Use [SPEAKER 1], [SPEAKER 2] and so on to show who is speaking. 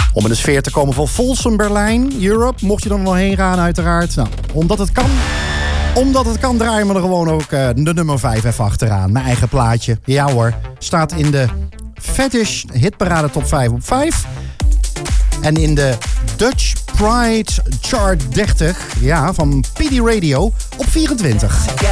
[SPEAKER 1] Om in de sfeer te komen van Folsom Berlijn, Europe. Mocht je er wel heen gaan, uiteraard. Nou, omdat het kan, draaien we er gewoon ook de nummer 5 even achteraan. Mijn eigen plaatje. Ja hoor, staat in de Fetish Hitparade Top 5 op 5. En in de Dutch Pride Chart 30, ja, van PD Radio op 24.